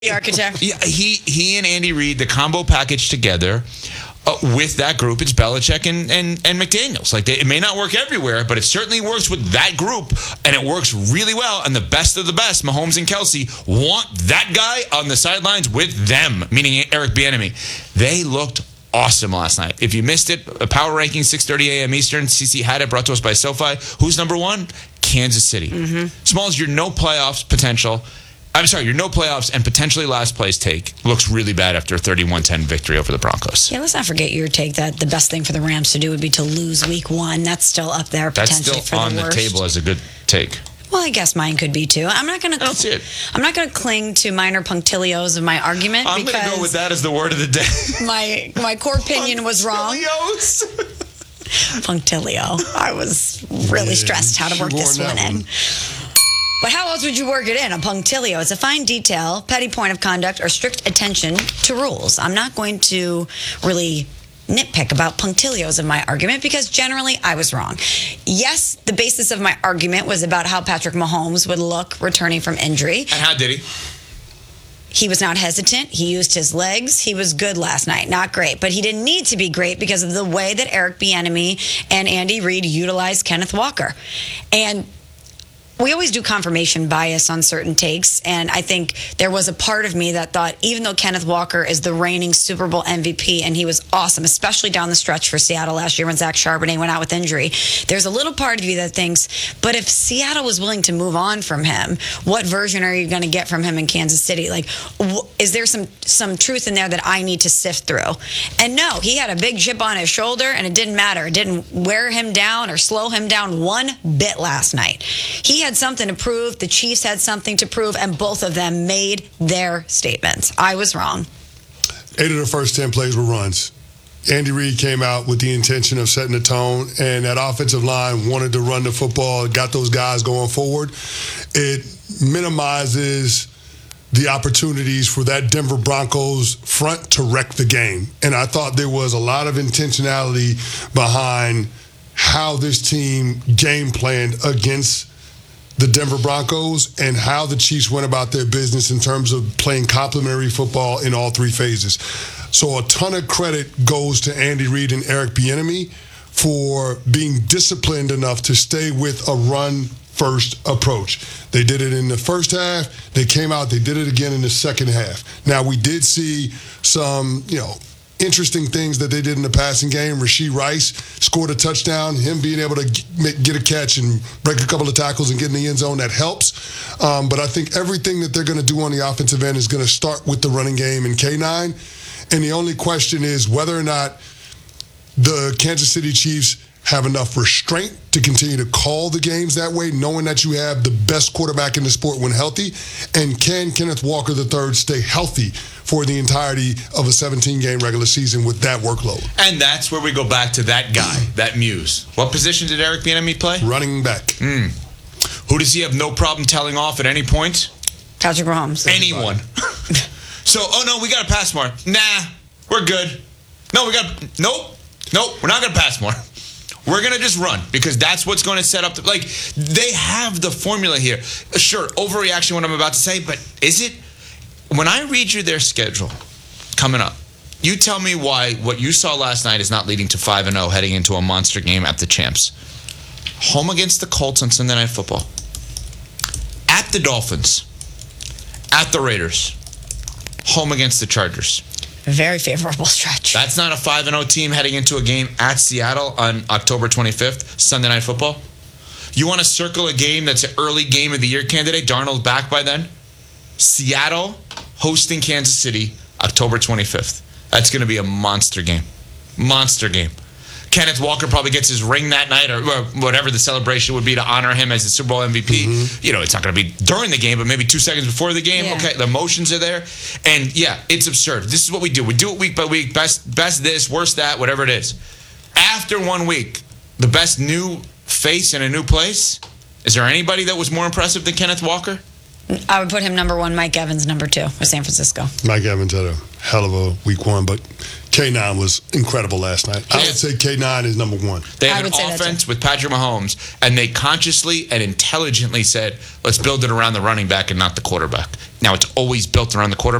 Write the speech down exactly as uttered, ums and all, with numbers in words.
The architect. Yeah, he he and Andy Reid, the combo package together uh, with that group, it's Belichick and and, and McDaniels. Like they, it may not work everywhere, but it certainly works with that group, and it works really well. And the best of the best, Mahomes and Kelsey, want that guy on the sidelines with them, meaning Eric Bieniemy. They looked awesome last night. If you missed it, a power ranking, six thirty a.m. Eastern. C C had it, brought to us by SoFi. Who's number one? Kansas City. Mm-hmm. Smalls, your no playoffs potential. I'm sorry, your no playoffs and potentially last place take looks really bad after a thirty-one ten victory over the Broncos. Yeah, let's not forget your take that the best thing for the Rams to do would be to lose week one. That's still up there potentially That's still for on the the worst. table as a good take. Well, I guess mine could be too. I'm not going to. I don't see it. I'm not going to cling to minor punctilios of my argument. I'm going to go with that as the word of the day. My my core opinion was wrong. Punctilio. I was really Yeah, stressed how to work this one in. one. But how else would you work it in? A punctilio. It's a fine detail, petty point of conduct, or strict attention to rules. I'm not going to really nitpick about punctilios in my argument because generally I was wrong. Yes, the basis of my argument was about how Patrick Mahomes would look returning from injury. And how did he? He was not hesitant. He used his legs. He was good last night. Not great, but he didn't need to be great because of the way that Eric Bieniemy and Andy Reid utilized Kenneth Walker. And we always do confirmation bias on certain takes, and I think there was a part of me that thought, even though Kenneth Walker is the reigning Super Bowl M V P, and he was awesome, especially down the stretch for Seattle last year when Zach Charbonnet went out with injury, there's a little part of you that thinks, but if Seattle was willing to move on from him, what version are you going to get from him in Kansas City? Like, wh- is there some, some truth in there that I need to sift through? And no, he had a big chip on his shoulder, and it didn't matter. It didn't wear him down or slow him down one bit last night. He had something to prove. The Chiefs had something to prove, and both of them made their statements. I was wrong. Eight of the first ten plays were runs. Andy Reid came out with the intention of setting the tone, and that offensive line wanted to run the football, got those guys going forward. It minimizes the opportunities for that Denver Broncos front to wreck the game. And I thought there was a lot of intentionality behind how this team game planned against the Denver Broncos and how the Chiefs went about their business in terms of playing complementary football in all three phases. So a ton of credit goes to Andy Reid and Eric Bieniemy for being disciplined enough to stay with a run-first approach. They did it in the first half. They came out. They did it again in the second half. Now, we did see some, you know, interesting things that they did in the passing game. Rashee Rice scored a touchdown. Him being able to get a catch and break a couple of tackles and get in the end zone, that helps. Um, but I think everything that they're going to do on the offensive end is going to start with the running game in K nine. And the only question is whether or not the Kansas City Chiefs have enough restraint to continue to call the games that way, knowing that you have the best quarterback in the sport when healthy. And can Kenneth Walker the third stay healthy for the entirety of a seventeen-game regular season with that workload? And that's where we go back to that guy, that muse. What position did Eric Bieniemy play? Running back. Mm. Who does he have no problem telling off at any point? Patrick Mahomes. Anyone. So, oh no, we got to pass more. Nah, we're good. No, we got, nope, nope, we're not going to pass more. We're going to just run because that's what's going to set up the, like, they have the formula here. Sure, overreaction what I'm about to say, but is it? When I read you their schedule coming up, you tell me why what you saw last night is not leading to five and oh heading into a monster game at the Champs. Home against the Colts on Sunday Night Football. At the Dolphins. At the Raiders. Home against the Chargers. Very favorable stretch. That's not a five and oh team heading into a game at Seattle on October twenty-fifth, Sunday Night Football. You want to circle a game that's an early game of the year candidate? Darnold's back by then. Seattle hosting Kansas City, October twenty-fifth. That's going to be a monster game. Monster game. Kenneth Walker probably gets his ring that night, or, or whatever the celebration would be to honor him as the Super Bowl M V P. Mm-hmm. You know, it's not going to be during the game, but maybe two seconds before the game. Yeah. Okay, the emotions are there. And yeah, it's absurd. This is what we do. We do it week by week. Best, best this, worst that, whatever it is. After one week, the best new face in a new place, is there anybody that was more impressive than Kenneth Walker? I would put him number one. Mike Evans number two with San Francisco. Mike Evans had a hell of a week one, but K nine was incredible last night. I would say K nine is number one. They I had an would say that offense too. with Patrick Mahomes, and they consciously and intelligently said, let's build it around the running back and not the quarterback. Now, it's always built around the quarterback.